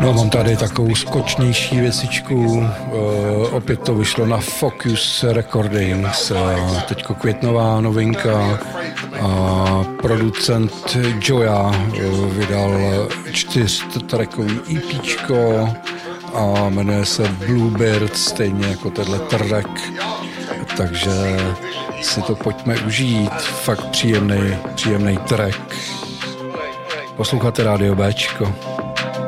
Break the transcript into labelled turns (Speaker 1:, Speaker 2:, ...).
Speaker 1: No, mám tady takovou skočnější věcičku, opět to vyšlo na Focus Recordings, teďko květnová novinka, producent Joya vydal 4trackový EPčko a jmenuje se Bluebird, stejně jako tenhle track, takže si to pojďme užít, fakt příjemný track. Posloucháte Rádio Béčko.